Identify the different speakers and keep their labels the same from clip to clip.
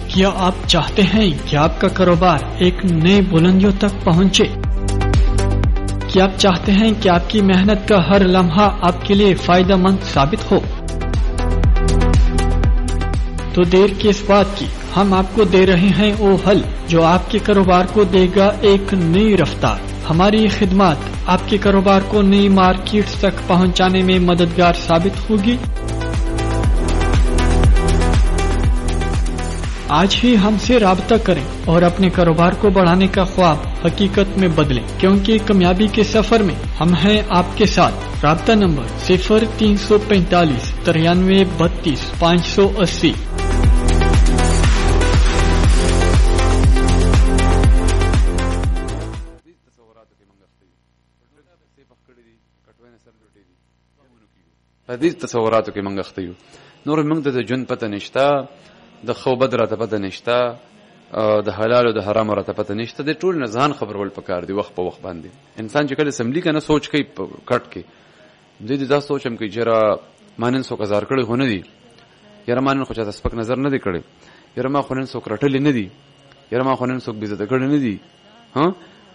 Speaker 1: क्या आप चाहते हैं कि आपका कारोबार एक नई बुलंदियों तक पहुंचे? क्या आप चाहते हैं कि आपकी मेहनत का हर लम्हा आपके लिए फायदेमंद साबित हो? तो देर किस बात की, हम आपको दे रहे हैं वो हल जो आपके कारोबार को देगा एक नई रफ्तार। हमारी खिदमत आपके कारोबार को नई मार्केट तक पहुंचाने में मददगार साबित होगी। आज ही हमसे राब्ता करें और अपने कारोबार को बढ़ाने का ख्वाब हकीकत में बदलें, क्योंकि कामयाबी के सफर में हम हैं आपके साथ। राब्ता नंबर 0345 93 32 580।
Speaker 2: حدیث تصوراتو کې منګ اخته یو نور موږ د جون پته نشته د خو بدره ته پته نشته د حلال او د حرام راته پته نشته د ټول نه ځان خبرول پکار دی وخت په وخت باندې انسان چې کله سملی کنه سوچ کوي کټ کې د دې دا سوچم کوي جره مانن سو کزار کړي هونه دي یره مانن خو چا سپک نظر نه دی کړي یره ما خونن سو کرټل نه دي یره ما خونن سو بیزت کړي نه دي ها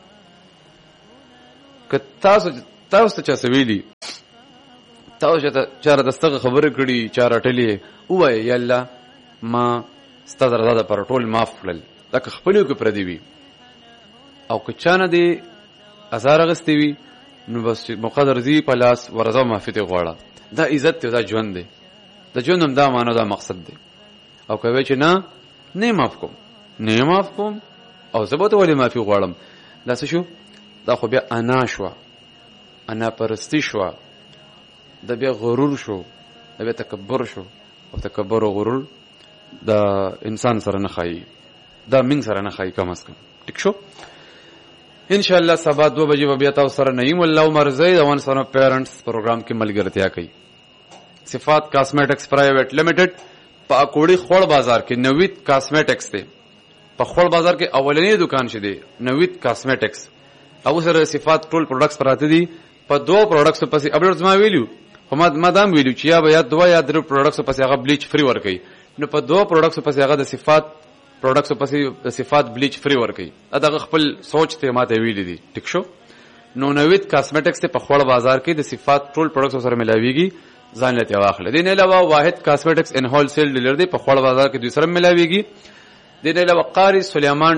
Speaker 2: کتا تاسو چا سویلی تاسو چاره دستغه خبره کړي چاره ټلې وای یلا ما ستاسو رضا پر ټول معاف کړل لکه خپلو کې پردي وي او که چانه دی ازار غستې وي نو بس مقدر زی په لاس ورزه معافي ته غواړه دا عزت ته دا ژوند دی د ژوند هم دا معنی دا مقصد دی او کوي چې نه معاف کوم او زه به ته ولې معافي غواړم دا څه شو دا خو بیا انا شو انا پرستی شو دا بیا غرور شو دا بیا تکبر شو او تکبر او غرور دا انسان سره نه خایي دا من سره نه خایي کم از کم ټیک شو ان شاء الله سبا 2 بجې بیا تاسو سره نعیم الله مرزي د وان سره پیرنټس پروګرام کې ملګرتیا کوي صفات کاسمیټکس پرایویټ لیمیټډ په اکوړی خوړ بازار کې نوید کاسمیټکس دی په خوړ بازار کې اولنی دکان شې دی نوید کاسمیټکس او سره صفات ټول پروډکټس پراته دي په 2 پروډکټس پسې اپډیټس ما ویلو ما دام ویلو چې یا 2 یا 3 پروډکټس پسې هغه بلیچ فری ورکړي نو په 2 پروډکټس پسې هغه د صفات پروډکټس پسې د صفات بلیچ فری ورکړي دا خپل سوچ ته ماته ویل دي ټیک شو نو نوید کاسمیټکس ته په خوړ بازار کې د صفات ټول پروډکټس سره ملاويږي ځان لته واخله دین علاوه واحد کاسمیټکس ان هول سیل ډیلر دی په خوړ بازار کې دوسر ملاويږي دین علاوه قاری سلیمان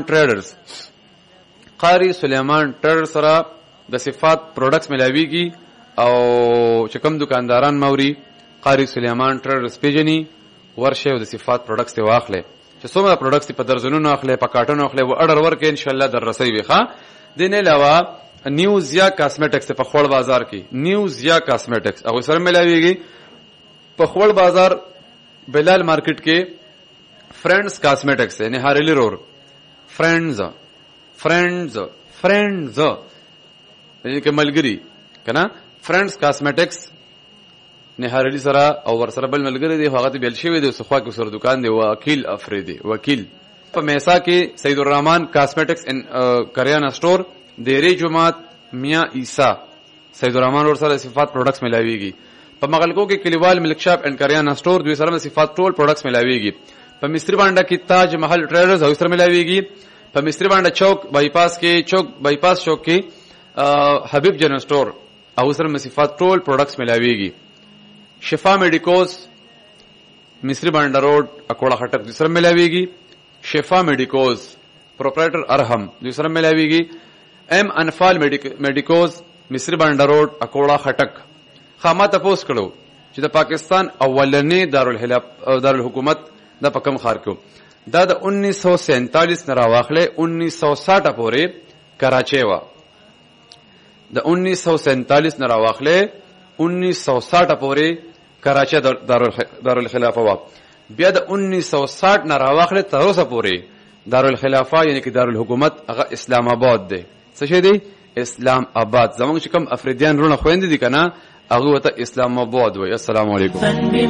Speaker 2: ټریډرز سره د صفات پروډکټس ملاويږي او چې کوم دکانداران موري قاری سلیمان ټریډرز پیجنی ورشه او د صفات پروډکټس ته واخله چې څومره پروډکټس په درزنونو اخلي په کارټونو اخلي و اورډر ورکې ان شاء الله در رسي وي ښا دین علاوه نیوزیا کاسمیټکس په خوړ بازار کې نیوزیا کاسمیټکس او سره ملاويږي په خوړ بازار بلال مارکیټ کې فرندز کاسمیټکس یعنی هارلی رور فرندز یعنی کې ملګری کنه فرندز کاسمیټکس نهارلی سره او ور سره بل ملګری دی هغه ته بیل شوی دی سخوا کې سره دکان دی وکیل افریدی وکیل په میسا کې سید الرحمن کاسمیټکس ان کریانا سٹور دیری جمعات میاں عیسی سید الرحمن ور سره صفات پروډکټس ملاويږي په مغلقو کې کلیوال ملک شاپ ان کریانا سٹور دوی سره صفات ټول پروډکټس ملاويږي په مستری باندې کې تاج محل ټریډرز او سره ملاويږي په مستری باندې چوک بایپاس چوک کې حبیب جنرل سٹور او سره صفات ټول پروډکټس ملاويږي شفا میډیکوز مصری بانډا روډ اکوړه خټک دوسر ملاويږي شفا میډیکوز پروپرایټر ارحم دوسر ملاويږي ام انفال میډیکوز مصری بانډا روډ اکوړه خټک خامات تاسو کړو چې د پاکستان اولنې دارالحکومت د پکم خار کو دا د 1947 نه راواخله 1960 پورې کراچي وا د 1947 نه راواخله 1960 پورې کراچي دارالخلافه وا بیا د 1960 نه راواخله تر اوسه پورې دارالخلافه یعنی کې دارالحکومت هغه اسلام آباد دی څه شي دی اسلام آباد زمونږ چې کوم افریدیان رونه خويند دي کنه هغه وته اسلام آباد وای السلام علیکم